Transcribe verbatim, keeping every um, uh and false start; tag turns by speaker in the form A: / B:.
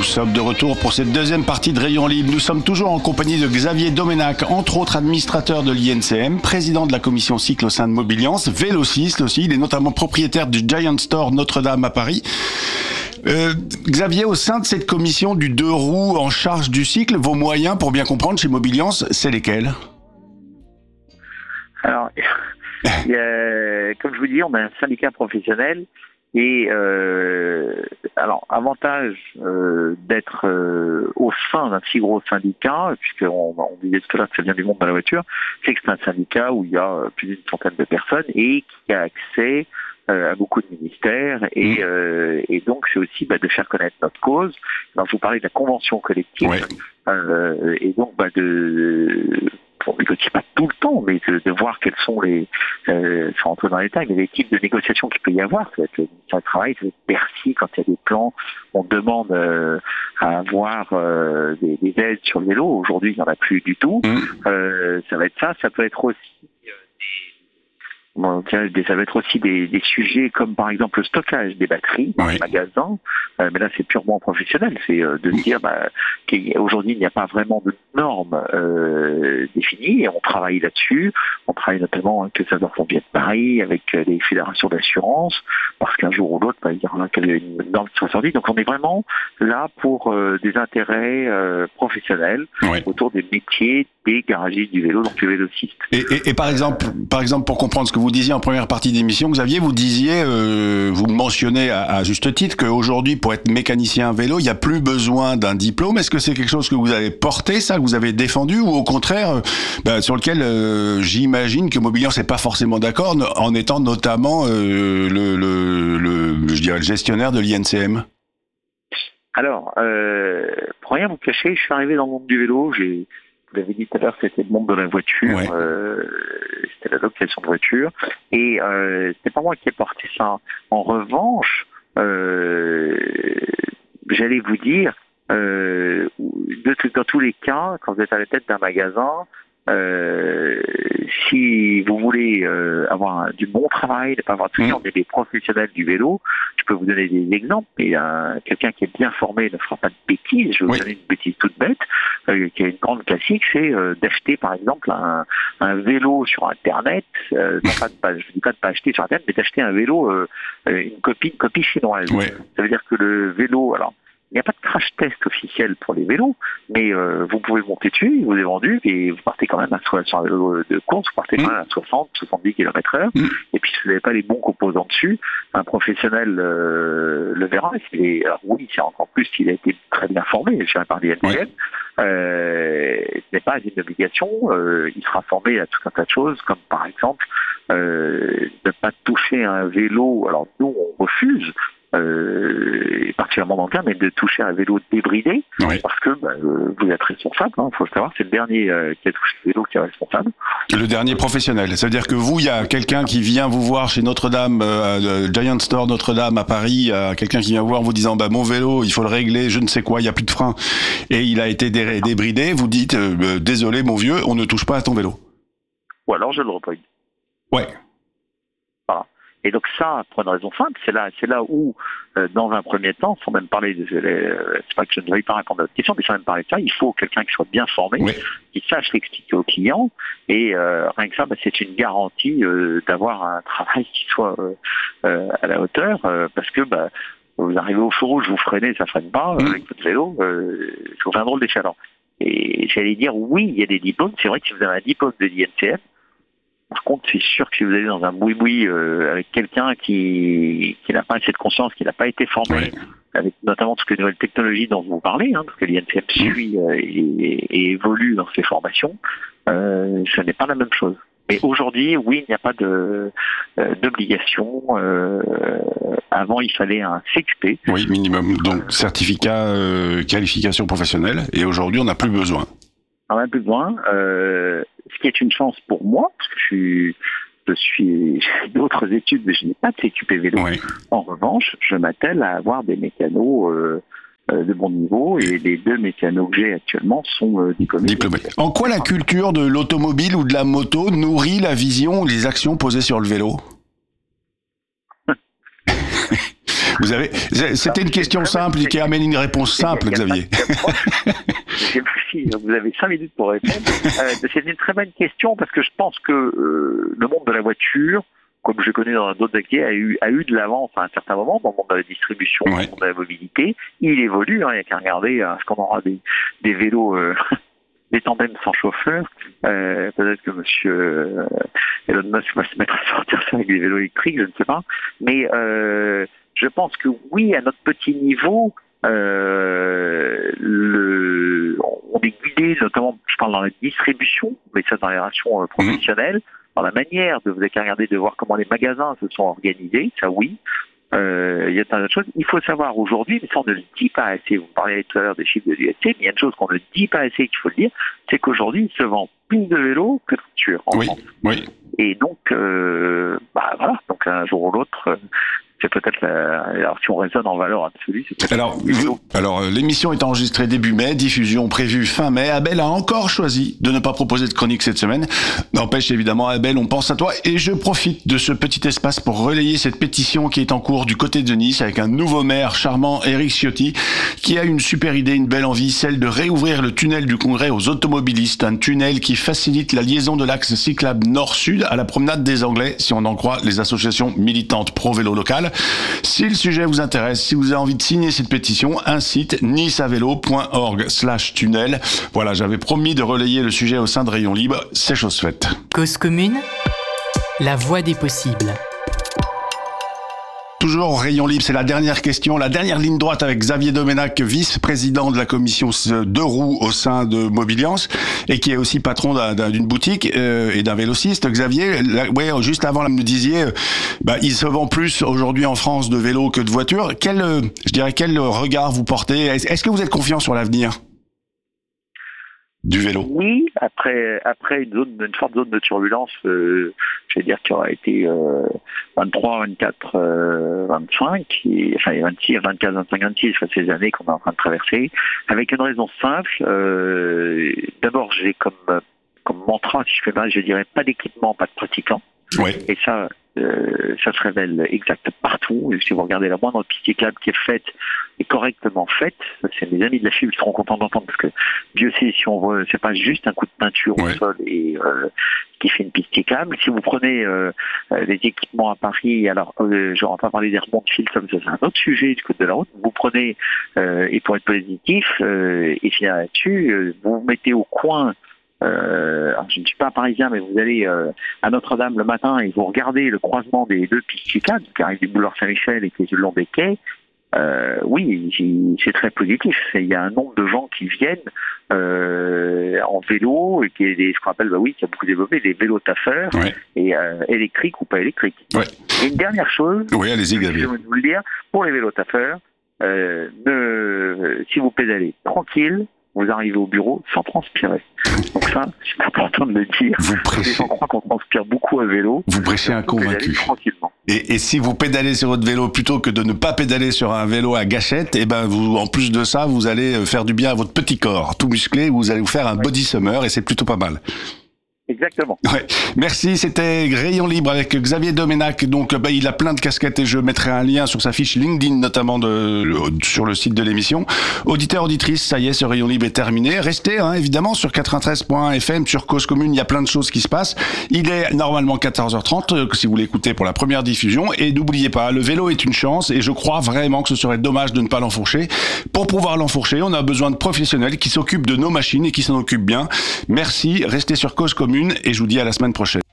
A: sommes de retour pour cette deuxième partie de Rayon Libre. Nous sommes toujours en compagnie de Xavier Domenac, entre autres administrateur de l'I N C M, président de la commission cycle au sein de Mobiliance, vélociste aussi. Il est notamment propriétaire du Giant Store Notre-Dame à Paris. Euh, Xavier, au sein de cette commission du deux roues en charge du cycle, vos moyens, pour bien comprendre, chez Mobiliance, c'est lesquels?
B: Alors, il y a, comme je vous dis, on a un syndicat professionnel et euh, alors avantage euh, d'être euh, au sein d'un si gros syndicat, puisqu'on on disait tout à l'heure que ça vient du monde de la voiture, c'est que c'est un syndicat où il y a plus d'une centaine de personnes et qui a accès euh, à beaucoup de ministères et, euh, et donc c'est aussi bah, de faire connaître notre cause. Alors, je vous parlais de la convention collective ouais. euh, et donc bah, de on ne négocie pas tout le temps, mais de, de voir quels sont les, euh, sans rentrer dans les détails, mais les types de négociations qu'il peut y avoir. Ça va être le ministère du Travail, ça va être Bercy, quand il y a des plans, on demande euh, à avoir euh, des, des aides sur le vélo. Aujourd'hui, il n'y en a plus du tout. Mmh. Euh, ça va être ça, ça peut être aussi Bon, ça va être aussi des, des sujets comme par exemple le stockage des batteries dans oui. les magasins, euh, mais là c'est purement professionnel, c'est euh, de dire bah, qu'aujourd'hui il n'y a pas vraiment de normes euh, définies et on travaille là-dessus, on travaille notamment avec le sapeurs-pompiers de Paris, avec euh, les fédérations d'assurance, parce qu'un jour ou l'autre bah, il y aura une norme qui sera sortie, donc on est vraiment là pour euh, des intérêts euh, professionnels oui. autour des métiers des garagistes du vélo, donc les vélocistes.
A: Et, et, et par exemple, par exemple, pour comprendre ce que vous disiez en première partie d'émission, Xavier, vous disiez, euh, vous mentionnez à, à juste titre qu'aujourd'hui, pour être mécanicien vélo, il n'y a plus besoin d'un diplôme. Est-ce que c'est quelque chose que vous avez porté, ça, que vous avez défendu, ou au contraire, euh, bah, sur lequel euh, j'imagine que Mobiliance n'est pas forcément d'accord, en étant notamment euh, le, le, le, je dirais, le gestionnaire de l'I N C M?
B: Alors, euh, pour rien vous cacher, je suis arrivé dans le monde du vélo, j'ai vous l'avez dit tout à l'heure, c'était le monde de la voiture, ouais. euh, c'était la location de voiture, et euh, c'était pas moi qui ai porté ça. En revanche, euh, j'allais vous dire, euh, de, dans tous les cas, quand vous êtes à la tête d'un magasin, Euh, si vous voulez euh, avoir un, du bon travail, ne pas avoir tout le temps des professionnels du vélo, je peux vous donner des exemples, mais euh, quelqu'un qui est bien formé ne fera pas de bêtises. Je vais oui. vous donner une bêtise toute bête, euh, qui est une grande classique, c'est euh, d'acheter par exemple un, un vélo sur Internet, euh, non pas de pas, je ne dis pas de pas acheter sur Internet, mais d'acheter un vélo, euh, une copie, une copie chinoise. Oui. Ça veut dire que le vélo, alors, il n'y a pas de crash test officiel pour les vélos, mais euh, vous pouvez monter dessus, il vous est vendu, et vous partez quand même à, sur un vélo de course, vous partez quand même à soixante, soixante-dix kilomètres heure, mmh. et puis si vous n'avez pas les bons composants dessus, un professionnel euh, le verra, et alors oui, c'est encore plus s'il a été très bien formé, je dirais par l'I N C M, euh, ce n'est pas une obligation, euh, il sera formé à tout un tas de choses, comme par exemple, euh, ne pas toucher un vélo, alors nous on refuse, Euh, particulièrement dans le cas, mais de toucher un vélo débridé, oui. parce que bah, euh, vous êtes responsable, il hein, faut le savoir, c'est le dernier euh, qui a touché le vélo qui est responsable.
A: Le dernier professionnel, ça veut dire que vous, il y a quelqu'un qui vient vous voir chez Notre-Dame, euh, Giant Store Notre-Dame à Paris, euh, quelqu'un qui vient vous voir en vous disant bah, mon vélo, il faut le régler, je ne sais quoi, il n'y a plus de frein, et il a été dé- débridé, vous dites euh, désolé mon vieux, on ne touche pas à ton vélo.
B: Ou alors je le reprends.
A: Ouais.
B: Voilà. Et donc ça, pour une raison simple, c'est là, c'est là où, euh, dans un premier temps, sans même parler de, euh, c'est pas que je ne veuille pas répondre à votre question, mais sans même parler de ça, il faut quelqu'un qui soit bien formé, oui. qui sache l'expliquer au client, et euh, rien que ça, bah, c'est une garantie euh, d'avoir un travail qui soit euh, euh, à la hauteur, euh, parce que bah, vous arrivez au feu rouge, vous freinez, ça freine pas, mmh. avec votre vélo, euh, ça vous fait un drôle d'échalant. Et j'allais dire, oui, il y a des diplômes, c'est vrai que si vous avez un diplôme de l'I N C M, par contre, c'est sûr que si vous allez dans un boui-boui euh, avec quelqu'un qui, qui n'a pas assez de conscience, qui n'a pas été formé, oui. avec notamment toutes les nouvelles technologies dont vous parlez, hein, parce que l'I N C M suit euh, et, et évolue dans ses formations, euh, ce n'est pas la même chose. Mais aujourd'hui, oui, il n'y a pas de euh, d'obligation. Euh, avant, il fallait un C Q P.
A: Oui, minimum. Donc, certificat euh, qualification professionnelle. Et aujourd'hui, on n'a plus besoin.
B: On n'a plus besoin. Euh, ce qui est une chance pour moi, parce que je suis, je suis, j'ai d'autres études, mais je n'ai pas de C Q P vélo. Oui. En revanche, je m'attelle à avoir des mécanos euh, euh, de bon niveau, et les deux mécanos que j'ai actuellement sont euh, diplômés.
A: diplômés. En quoi la culture de l'automobile ou de la moto nourrit la vision ou les actions posées sur le vélo? Vous avez, c'était une question simple qui amène une réponse simple, Xavier.
B: Vous avez cinq minutes pour répondre. Euh, c'est une très bonne question parce que je pense que euh, le monde de la voiture, comme je connais dans d'autres activités, a eu, a eu de l'avance à un certain moment dans le monde de la distribution, ouais. Dans le monde de la mobilité. Il évolue, hein, il n'y a qu'à regarder hein, ce qu'on aura des, des vélos, euh, des tandems sans chauffeur. Euh, peut-être que monsieur euh, Elon Musk va se mettre à sortir ça avec des vélos électriques, je ne sais pas. Mais euh, je pense que oui, à notre petit niveau, euh, le, on est guidé, notamment, je parle dans la distribution, mais ça dans les relations euh, professionnelles, dans la manière de vous avez qu'à regarder, de voir comment les magasins se sont organisés, ça oui. Euh, il y a plein d'autres choses. Il faut savoir aujourd'hui, mais ça on ne le dit pas assez, vous parliez tout à l'heure des chiffres de l'U F C, mais il y a une chose qu'on ne dit pas assez et qu'il faut le dire, c'est qu'aujourd'hui il se vend plus de vélos que de voitures en
A: oui,
B: France.
A: Oui.
B: Et donc, euh, bah voilà, donc un jour ou l'autre, c'est peut-être la... alors si on raisonne en valeur absolue, c'est peut-être
A: alors, vous, alors l'émission est enregistrée début mai, diffusion prévue fin mai. Abel a encore choisi de ne pas proposer de chronique cette semaine. N'empêche évidemment, Abel, on pense à toi et je profite de ce petit espace pour relayer cette pétition qui est en cours du côté de Nice avec un nouveau maire charmant, Éric Ciotti, qui a une super idée, une belle envie, celle de réouvrir le tunnel du Congrès aux automobilistes, un tunnel qui facilite la liaison de l'axe cyclable nord-sud à la promenade des Anglais, si on en croit les associations militantes pro-vélo locales. Si le sujet vous intéresse, si vous avez envie de signer cette pétition, un site niceavélo point org slash tunnel. Voilà, j'avais promis de relayer le sujet au sein de Rayon Libre, c'est chose faite.
C: Cause commune, la voie des possibles.
A: Toujours Rayon Libre, c'est la dernière question, la dernière ligne droite avec Xavier Doménac, vice-président de la commission deux roues au sein de Mobiliance et qui est aussi patron d'un, d'un, d'une boutique euh, et d'un vélociste. Xavier, là, ouais, juste avant, là, vous me disiez, euh, bah, il se vend plus aujourd'hui en France de vélos que de voitures. Quel, euh, je dirais, quel regard vous portez ? Est-ce, est-ce que vous êtes confiant sur l'avenir du vélo?
B: Oui, après après une zone, une forte zone de turbulence, euh, je vais dire qui aura été euh, vingt-trois, vingt-quatre, euh, vingt-cinq, et, enfin vingt-six, vingt-quatre, vingt-cinq, vingt-six, enfin, ces années qu'on est en train de traverser, avec une raison simple. Euh, d'abord, j'ai comme comme mantra, si je fais mal, je dirais pas d'équipement, pas de pratiquants.
A: Oui.
B: Et ça, euh, ça se révèle exact partout. Et si vous regardez la moindre piste cyclable qui est faite et correctement faite, c'est mes amis de la F I B qui seront contents d'entendre parce que Dieu sait si on voit, c'est pas juste un coup de peinture ouais. au sol et euh, qui fait une piste cyclable. Si vous prenez euh, les équipements à Paris, alors euh, je ne vais pas parler des rebonds de fil comme ça, c'est un autre sujet du côté de la route. Vous prenez euh, et pour être positif euh, et finir là-dessus, euh, vous vous mettez au coin. Euh, alors je ne suis pas parisien, mais vous allez euh, à Notre-Dame le matin et vous regardez le croisement des deux pistes cyclables qui arrivent du boulevard Saint-Michel et qui est le long des quais. Euh, oui, c'est très positif. Il y a un nombre de gens qui viennent euh, en vélo et qui est des, ce qu'on appelle, bah oui, qui a beaucoup développé des vélos taffeurs
A: ouais.
B: et euh, électriques ou pas électriques.
A: Ouais.
B: Et une dernière chose,
A: oui, allez-y,
B: je vais vous le dire, pour les vélos taffeurs, euh, ne, si vous pédalez tranquille, vous arrivez au bureau sans transpirer. Donc ça, c'est important de le dire.
A: Vous prêchez...
B: Les gens croient qu'on transpire beaucoup à vélo.
A: Vous prêchez un convaincu. Et, et si vous pédalez sur votre vélo plutôt que de ne pas pédaler sur un vélo à gâchette, et ben vous, en plus de ça, vous allez faire du bien à votre petit corps, tout musclé. Vous allez vous faire un ouais. body summer et c'est plutôt pas mal.
B: Exactement.
A: Ouais. Merci, c'était Rayon Libre avec Xavier Doménac. Donc, bah, il a plein de casquettes et je mettrai un lien sur sa fiche LinkedIn, notamment de, de, sur le site de l'émission. Auditeurs, auditrices, ça y est, ce Rayon Libre est terminé. Restez, hein, évidemment, sur quatre-vingt-treize point F M, sur Cause Commune. Il y a plein de choses qui se passent. Il est normalement quatorze heures trente, euh, si vous l'écoutez pour la première diffusion. Et n'oubliez pas, le vélo est une chance et je crois vraiment que ce serait dommage de ne pas l'enfourcher. Pour pouvoir l'enfourcher, on a besoin de professionnels qui s'occupent de nos machines et qui s'en occupent bien. Merci, restez sur Cause Commune. Et je vous dis à la semaine prochaine.